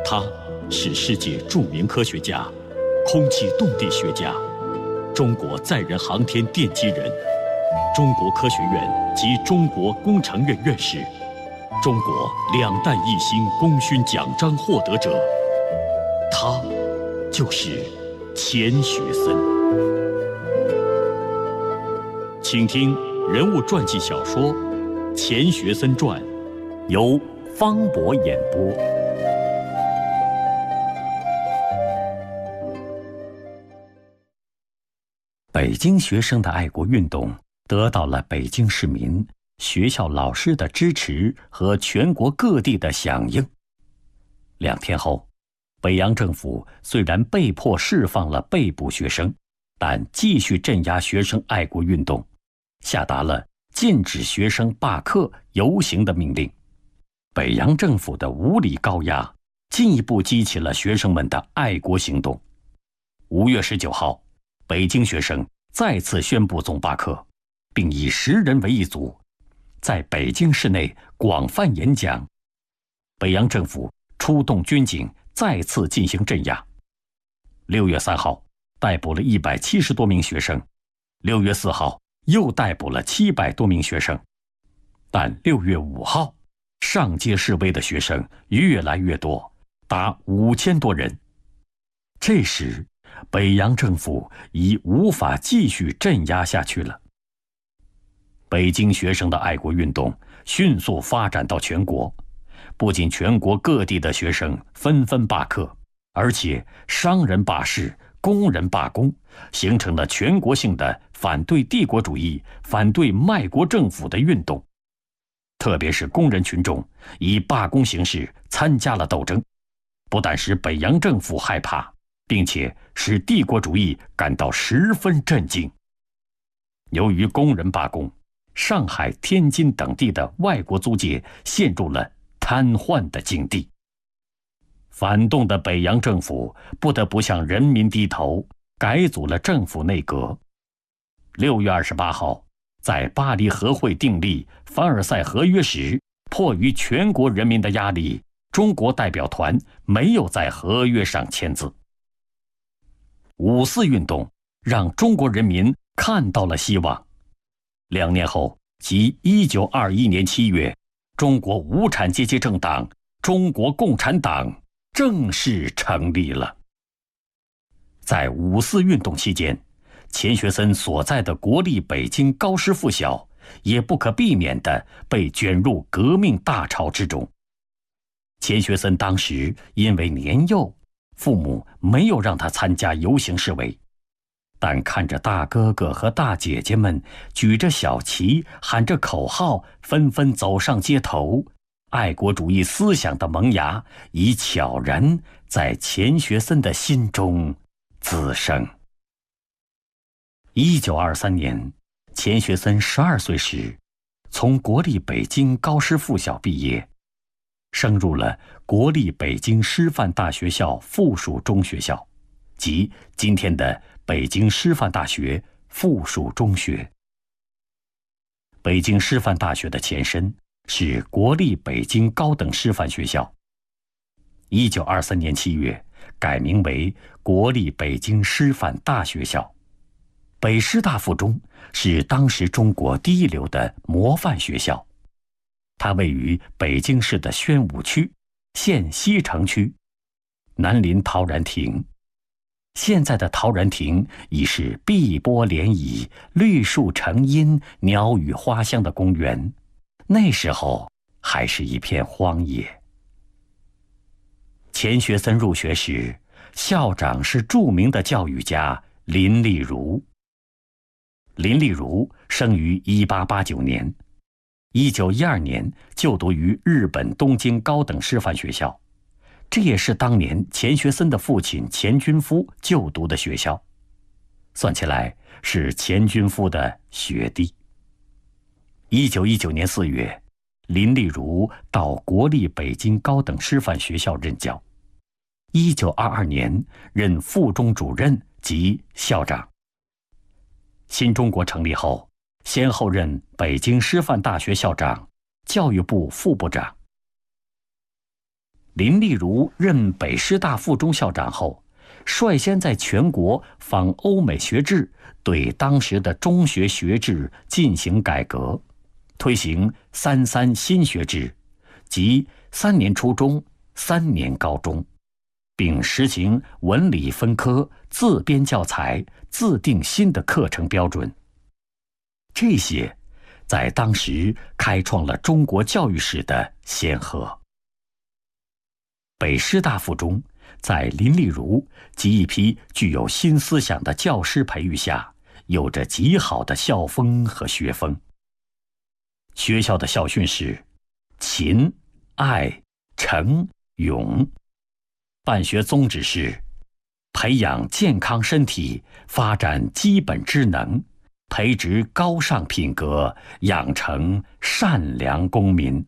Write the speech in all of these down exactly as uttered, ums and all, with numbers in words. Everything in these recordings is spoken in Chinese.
他是世界著名科学家、空气动力学家，中国载人航天奠基人，中国科学院及中国工程院院士，中国两弹一星功勋奖章获得者。他就是钱学森。请听人物传记小说《钱学森传》，由方博演播。北京学生的爱国运动得到了北京市民、学校老师的支持和全国各地的响应。两天后，北洋政府虽然被迫释放了被捕学生，但继续镇压学生爱国运动，下达了禁止学生罢课、游行的命令。北洋政府的无理高压进一步激起了学生们的爱国行动。五月十九号，北京学生再次宣布总罢课，并以十人为一组，在北京市内广泛演讲。北洋政府出动军警再次进行镇压。六月三号，逮捕了一百七十多名学生；六月四号，又逮捕了七百多名学生。但六月五号，上街示威的学生越来越多，达五千多人。这时，北洋政府已无法继续镇压下去了。北京学生的爱国运动迅速发展到全国，不仅全国各地的学生纷纷罢课，而且商人罢市、工人罢工，形成了全国性的反对帝国主义、反对卖国政府的运动。特别是工人群众以罢工形式参加了斗争，不但使北洋政府害怕，并且使帝国主义感到十分震惊。由于工人罢工，上海、天津等地的外国租界陷入了瘫痪的境地。反动的北洋政府不得不向人民低头，改组了政府内阁。六月二十八号，在巴黎和会订立凡尔赛合约时，迫于全国人民的压力，中国代表团没有在合约上签字。五四运动让中国人民看到了希望。两年后，即一九二一年七月，中国无产阶级政党中国共产党正式成立了。在五四运动期间，钱学森所在的国立北京高师附小也不可避免地被卷入革命大潮之中。钱学森当时因为年幼，父母没有让他参加游行示威，但看着大哥哥和大姐姐们举着小旗，喊着口号，纷纷走上街头，爱国主义思想的萌芽已悄然在钱学森的心中滋生。一九二三年，钱学森十二岁时，从国立北京高师附小毕业，升入了国立北京师范大学校附属中学校，即今天的北京师范大学附属中学。北京师范大学的前身是国立北京高等师范学校。一九二三年七月，改名为国立北京师范大学校。北师大附中是当时中国第一流的模范学校，它位于北京市的宣武区，现西城区，南临陶然亭。现在的陶然亭已是碧波涟漪、绿树成荫、鸟语花香的公园，那时候还是一片荒野。钱学森入学时，校长是著名的教育家林立如。林立如生于一八八九年，一九一二年就读于日本东京高等师范学校，这也是当年钱学森的父亲钱均夫就读的学校，算起来是钱均夫的学弟。一九一九年四月，林立如到国立北京高等师范学校任教。一九二二年任附中主任及校长。新中国成立后，先后任北京师范大学校长、教育部副部长。 林立如任北师大附中校长后，率先在全国仿欧美学制，对当时的中学学制进行改革，推行三三新学制，即三年初中、三年高中，并实行文理分科、自编教材、自定新的课程标准。这些在当时开创了中国教育史的先河。北师大附中在林立如及一批具有新思想的教师培育下，有着极好的校风和学风。学校的校训是勤、爱、诚、勇，办学宗旨是培养健康身体，发展基本知能，培植高尚品格，养成善良公民。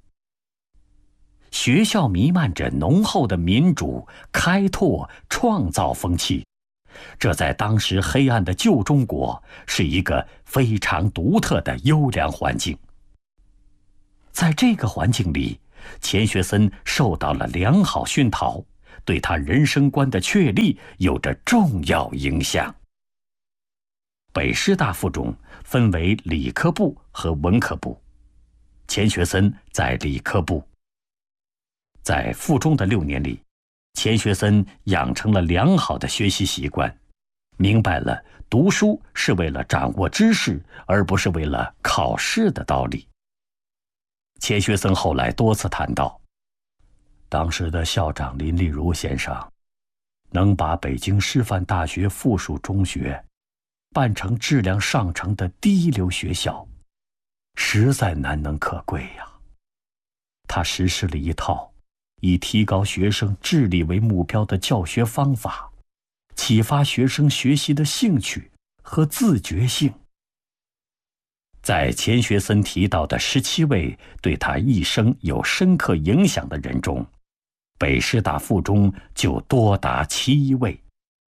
学校弥漫着浓厚的民主、开拓、创造风气，这在当时黑暗的旧中国是一个非常独特的优良环境。在这个环境里，钱学森受到了良好熏陶，对他人生观的确立有着重要影响。北师大附中分为理科部和文科部，钱学森在理科部。在附中的六年里，钱学森养成了良好的学习习惯，明白了读书是为了掌握知识，而不是为了考试的道理。钱学森后来多次谈到，当时的校长林立如先生能把北京师范大学附属中学办成质量上乘的第一流学校，实在难能可贵呀。他实施了一套以提高学生智力为目标的教学方法，启发学生学习的兴趣和自觉性。在钱学森提到的十七位对他一生有深刻影响的人中，北师大附中就多达七位。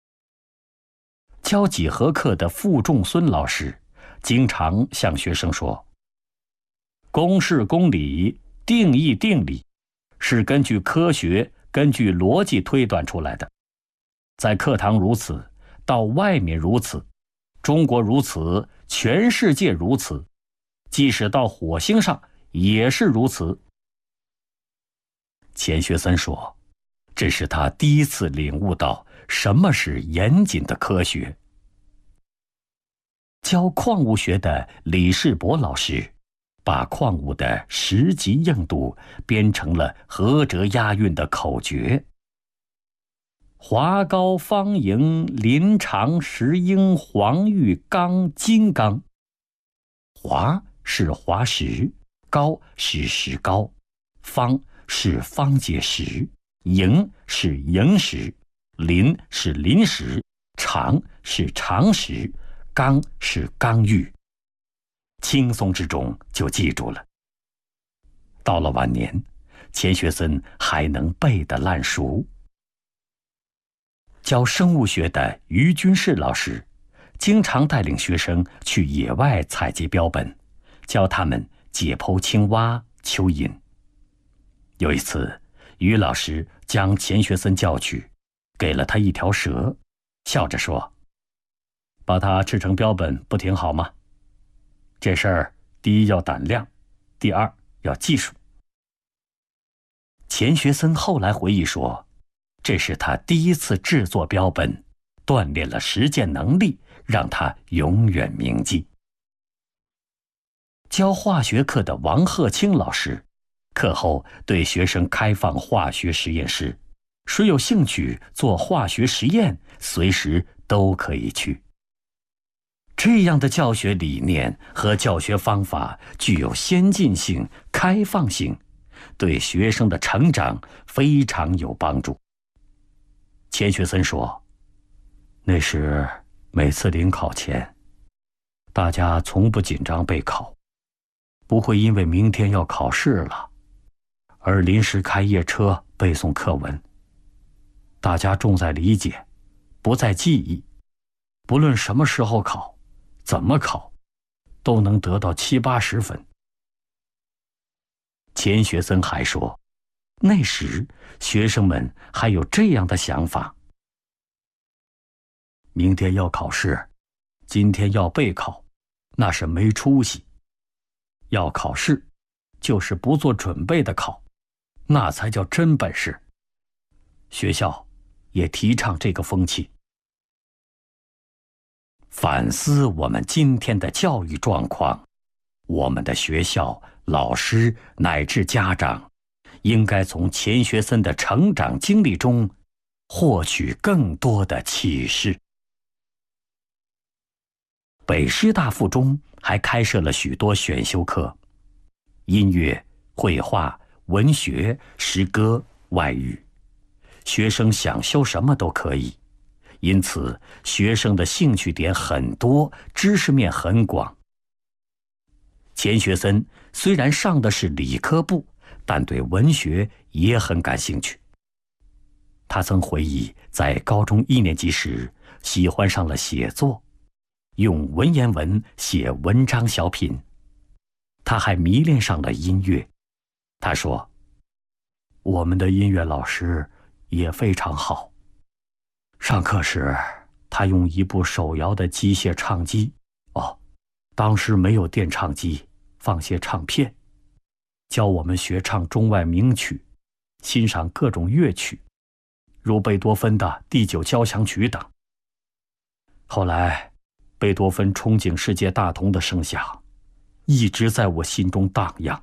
教几何课的傅仲孙老师经常向学生说，公式公理，定义定理，是根据科学、根据逻辑推断出来的。在课堂如此，到外面如此，中国如此，全世界如此，即使到火星上也是如此。钱学森说，这是他第一次领悟到什么是严谨的科学。教矿物学的李世博老师把矿物的十级硬度编成了合辙押韵的口诀：华高方盈，林长石英，黄玉刚，金刚。华是华石，高是石膏，方是方解石，盈是盈石，林是林石，长是长石，刚是刚玉。轻松之中就记住了。到了晚年，钱学森还能背得烂熟。教生物学的于军士老师经常带领学生去野外采集标本，教他们解剖青蛙、蚯蚓。有一次，于老师将钱学森叫去，给了他一条蛇，笑着说：“把它吃成标本不挺好吗？这事儿第一要胆量，第二要技术。”钱学森后来回忆说，这是他第一次制作标本，锻炼了实践能力，让他永远铭记。教化学课的王鹤清老师，课后对学生开放化学实验室，谁有兴趣做化学实验，随时都可以去。这样的教学理念和教学方法具有先进性、开放性，对学生的成长非常有帮助。钱学森说，那时每次临考前，大家从不紧张备考，不会因为明天要考试了而临时开夜车背诵课文。大家重在理解，不在记忆，不论什么时候考，怎么考，都能得到七八十分。钱学森还说， 那时学生们还有这样的想法：明天要考试，今天要备考，那是没出息；要考试，就是不做准备的考，那才叫真本事。学校也提倡这个风气。反思我们今天的教育状况，我们的学校、老师乃至家长，应该从钱学森的成长经历中获取更多的启示。北师大附中还开设了许多选修课，音乐、绘画、文学、诗歌、外语，学生想修什么都可以，因此学生的兴趣点很多，知识面很广。钱学森虽然上的是理科部，但对文学也很感兴趣。他曾回忆，在高中一年级时，喜欢上了写作，用文言文写文章小品。他还迷恋上了音乐。他说：“我们的音乐老师也非常好。上课时，他用一部手摇的机械唱机，哦，当时没有电唱机，放些唱片，教我们学唱中外名曲，欣赏各种乐曲，如贝多芬的第九交响曲等。后来，贝多芬憧憬世界大同的声响，一直在我心中荡漾。”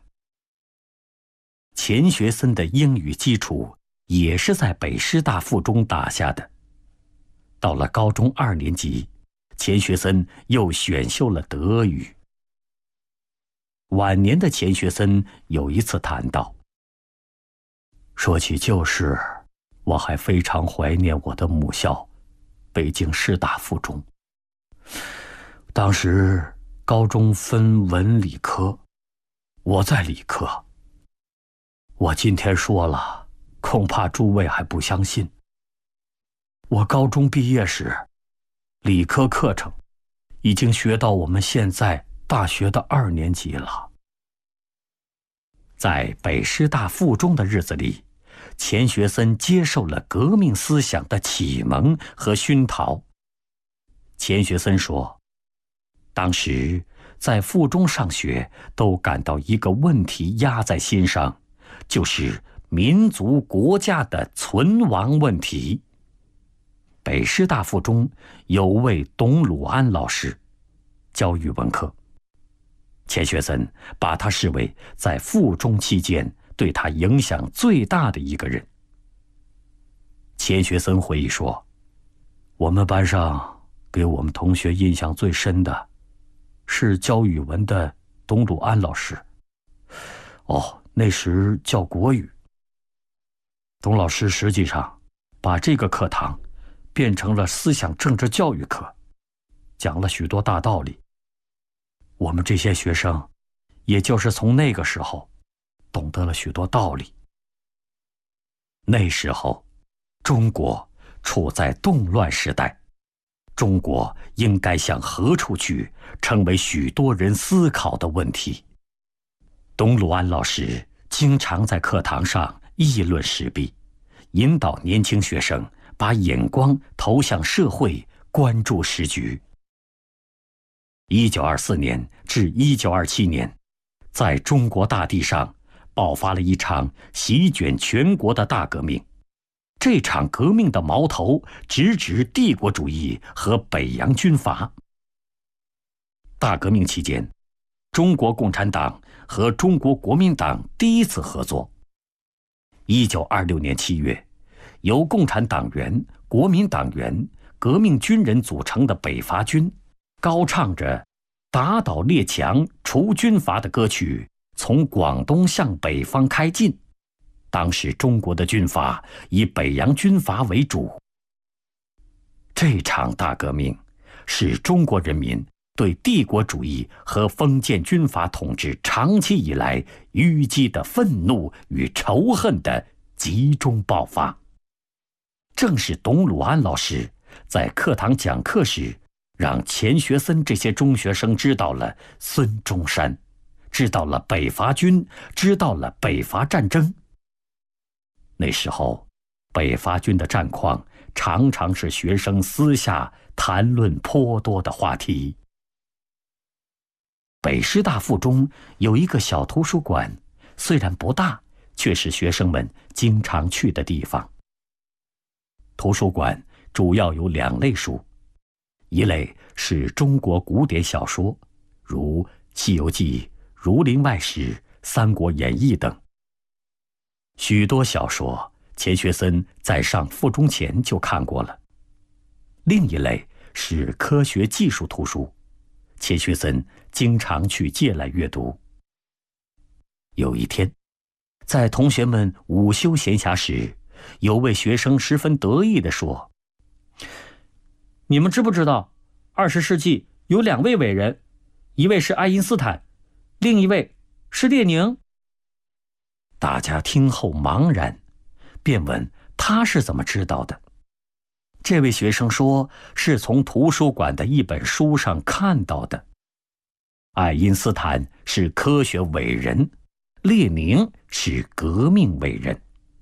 钱学森的英语基础也是在北师大附中打下的。到了高中二年级，钱学森又选修了德语。晚年的钱学森有一次谈到：“说起旧事，我还非常怀念我的母校，北京师大附中。当时高中分文理科，我在理科。我今天说了，恐怕诸位还不相信。我高中毕业时，理科课程已经学到我们现在大学的二年级了。”在北师大附中的日子里，钱学森接受了革命思想的启蒙和熏陶。钱学森说，当时在附中上学，都感到一个问题压在心上，就是民族国家的存亡问题。北师大附中有位董鲁安老师，教语文课。钱学森把他视为在附中期间对他影响最大的一个人。钱学森回忆说：“我们班上给我们同学印象最深的是教语文的董鲁安老师。哦，那时教国语。董老师实际上把这个课堂变成了思想政治教育课，讲了许多大道理。我们这些学生，也就是从那个时候懂得了许多道理。那时候，中国处在动乱时代，中国应该向何处去，成为许多人思考的问题。董鲁安老师经常在课堂上议论时弊，引导年轻学生把眼光投向社会，关注时局。一九二四年至一九二七年，在中国大地上爆发了一场席卷全国的大革命。这场革命的矛头直指帝国主义和北洋军阀。大革命期间，中国共产党和中国国民党第一次合作。一九二六年七月，由共产党员、国民党员、革命军人组成的北伐军，高唱着打倒列强、除军阀的歌曲，从广东向北方开进。当时中国的军阀以北洋军阀为主。这场大革命是中国人民对帝国主义和封建军阀统治长期以来淤积的愤怒与仇恨的集中爆发。正是董鲁安老师在课堂讲课时，让钱学森这些中学生知道了孙中山，知道了北伐军，知道了北伐战争。 那时候，北伐军的战况常常是学生私下谈论颇多的话题。北师大附中有一个小图书馆，虽然不大，却是学生们经常去的地方。图书馆主要有两类书，一类是中国古典小说，如《西游记》《儒林外史》《三国演义》等。许多小说钱学森在上附中前就看过了。另一类是科学技术图书，钱学森经常去借来阅读。有一天，在同学们午休闲暇时，有位学生十分得意地说：“你们知不知道，二十世纪有两位伟人，一位是爱因斯坦，另一位是列宁？”大家听后茫然，便问他是怎么知道的。这位学生说是从图书馆的一本书上看到的。爱因斯坦是科学伟人，列宁是革命伟人。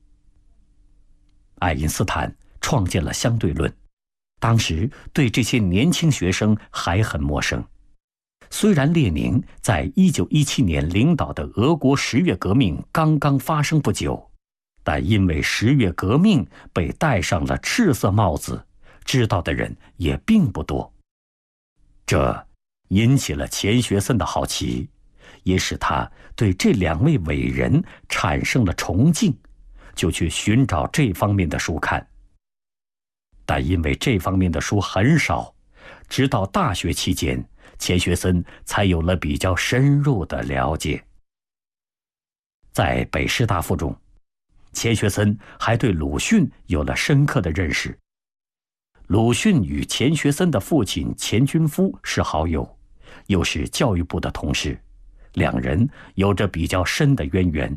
爱因斯坦创建了相对论，当时对这些年轻学生还很陌生。虽然列宁在一九一七年领导的俄国十月革命刚刚发生不久，但因为十月革命被戴上了赤色帽子，知道的人也并不多。这引起了钱学森的好奇，也使他对这两位伟人产生了崇敬，就去寻找这方面的书看。但因为这方面的书很少，直到大学期间，钱学森才有了比较深入的了解。在北师大附中，钱学森还对鲁迅有了深刻的认识。鲁迅与钱学森的父亲钱君夫是好友，又是教育部的同事，两人有着比较深的渊源。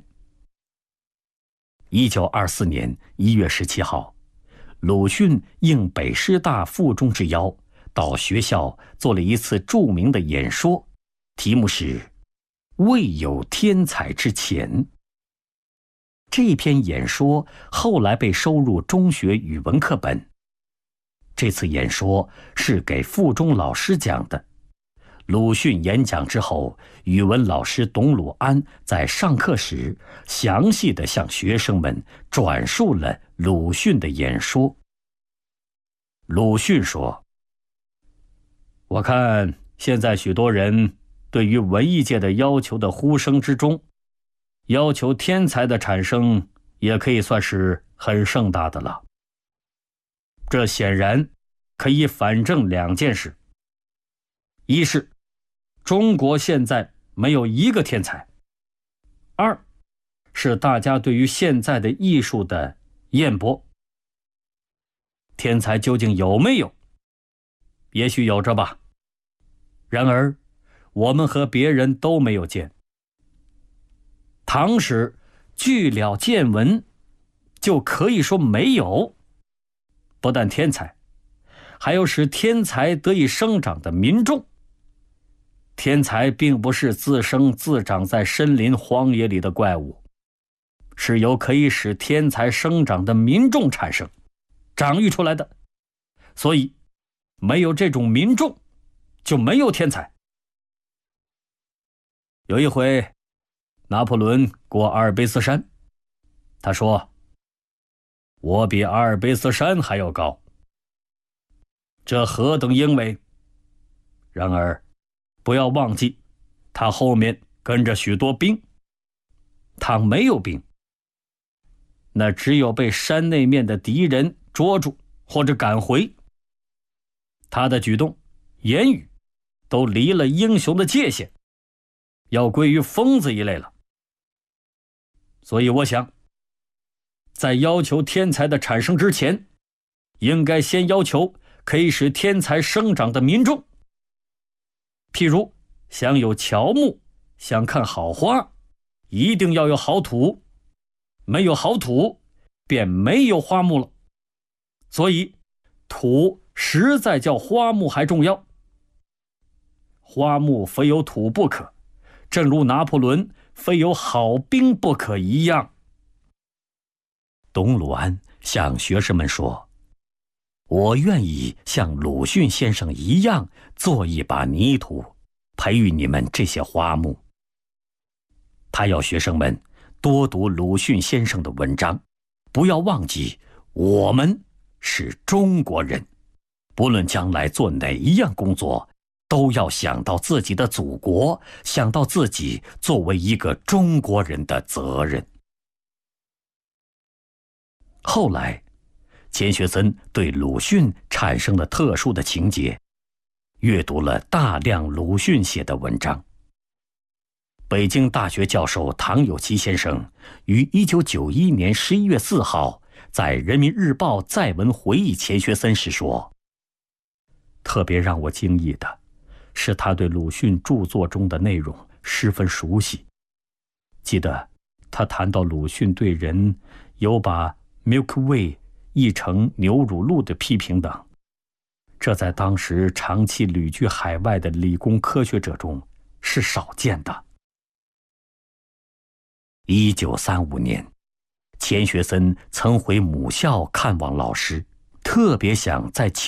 一九二四年一月十七号，鲁迅应北师大附中之邀，到学校做了一次著名的演说，题目是《未有天才之前》。这篇演说后来被收入中学语文课本。这次演说是给附中老师讲的。鲁迅演讲之后，语文老师董鲁安在上课时详细地向学生们转述了鲁迅的演说。鲁迅说：“我看现在许多人对于文艺界的要求的呼声之中，要求天才的产生也可以算是很盛大的了。这显然可以反证两件事：一是中国现在没有一个天才；二是大家对于现在的艺术的厌薄。天才究竟有没有？也许有着吧。然而我们和别人都没有见。唐时据了见闻，就可以说没有。不但天才，还有使天才得以生长的民众。天才并不是自生自长在森林荒野里的怪物，是由可以使天才生长的民众产生长育出来的。所以没有这种民众，就没有天才。有一回，拿破仑过阿尔卑斯山，他说：“我比阿尔卑斯山还要高。”这何等英伟！然而不要忘记，他后面跟着许多兵。他没有兵，那只有被山那面的敌人捉住或者赶回。他的举动、言语都离了英雄的界限，要归于疯子一类了。所以我想，在要求天才的产生之前，应该先要求可以使天才生长的民众。譬如想有乔木，想看好花，一定要有好土，没有好土，便没有花木了。所以土实在较花木还重要。花木非有土不可，正如拿破仑非有好兵不可一样。 董鲁安向学生们说：“我愿意像鲁迅先生一样做一把泥土，培育你们这些花木。”他要学生们多读鲁迅先生的文章，不要忘记我们是中国人，不论将来做哪一样工作，都要想到自己的祖国，想到自己作为一个中国人的责任。后来，钱学森对鲁迅产生了特殊的情结，阅读了大量鲁迅写的文章。北京大学教授唐有奇先生于一九九一年十一月四号在《人民日报》载文回忆钱学森时说：“特别让我惊异的是，他对鲁迅著作中的内容十分熟悉。记得他谈到鲁迅对人有把 Milk Way 译成牛乳露的批评等，这在当时长期旅居海外的理工科学者中是少见的。”一九三五年，钱学森曾回母校看望老师，特别想在